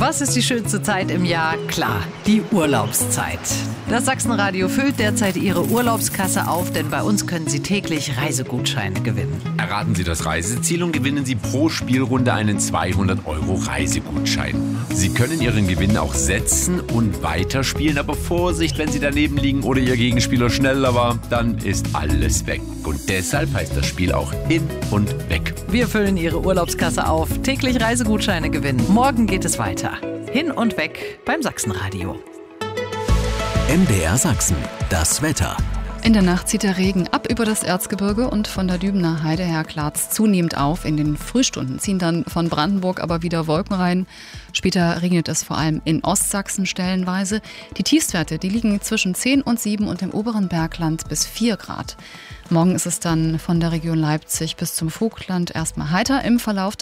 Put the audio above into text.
Was ist die schönste Zeit im Jahr? Klar, die Urlaubszeit. Das Sachsenradio füllt derzeit Ihre Urlaubskasse auf, denn bei uns können Sie täglich Reisegutscheine gewinnen. Erraten Sie das Reiseziel und gewinnen Sie pro Spielrunde einen 200 € Reisegutschein. Sie können Ihren Gewinn auch setzen und weiterspielen, aber Vorsicht, wenn Sie daneben liegen oder Ihr Gegenspieler schneller war, dann ist alles weg. Und deshalb heißt das Spiel auch hin und weg. Wir füllen Ihre Urlaubskasse auf, täglich Reisegutscheine gewinnen. Morgen geht es weiter. Hin und weg beim Sachsenradio. MDR Sachsen, das Wetter. In der Nacht zieht der Regen ab über das Erzgebirge und von der Dübener Heide her klart's zunehmend auf. In den Frühstunden ziehen dann von Brandenburg aber wieder Wolken rein. Später regnet es vor allem in Ostsachsen stellenweise. Die Tiefstwerte, die liegen zwischen 10 und 7 und im oberen Bergland bis 4 Grad. Morgen ist es dann von der Region Leipzig bis zum Vogtland erstmal heiter im Verlauf